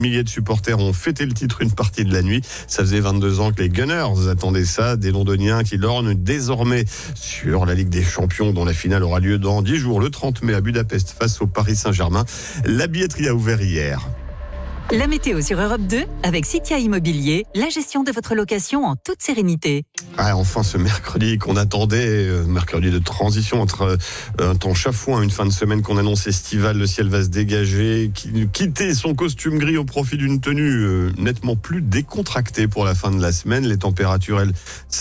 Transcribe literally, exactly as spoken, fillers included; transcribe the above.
Milliers de supporters ont fêté le titre une partie de la nuit. Ça faisait vingt-deux ans que les Gunners attendaient ça. Des Londoniens qui lorgnent désormais sur la Ligue des Champions, dont la finale aura lieu dans dix jours, le trente mai à Budapest face au Paris Saint-Germain. La billetterie a ouvert hier. La météo sur Europe deux avec Citia Immobilier, la gestion de votre location en toute sérénité. Ah, enfin ce mercredi qu'on attendait, euh, mercredi de transition entre euh, un temps chafouin, une fin de semaine qu'on annonce estivale, le ciel va se dégager, qui, quitter son costume gris au profit d'une tenue euh, nettement plus décontractée pour la fin de la semaine. Les températures, elles,